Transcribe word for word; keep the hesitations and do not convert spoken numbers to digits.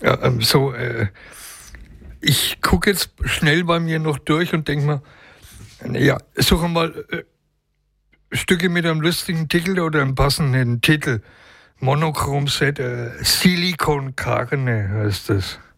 Ja, ähm, so, äh, ich gucke jetzt schnell bei mir noch durch und denke mir, ja, suche mal äh, Stücke mit einem lustigen Titel oder einem passenden Titel. Monochrom Set, äh, Silikon Carne heißt das.